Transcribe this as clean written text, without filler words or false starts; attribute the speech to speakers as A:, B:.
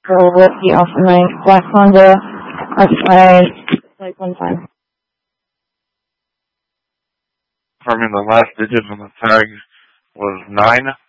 A: Girl Whiskey Alpha Mike, Black Honda, outside, like 15.
B: Confirming the last digit on the tag was 9.